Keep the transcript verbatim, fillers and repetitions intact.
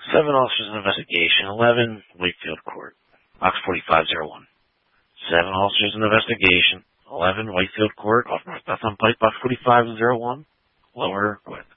Seven officers in investigation. Eleven Wakefield Court. Box forty-five oh one. Seven officers in investigation. Eleven Wakefield Court off North Bethlehem Pike. Box forty-five oh one. Lower Gwynn.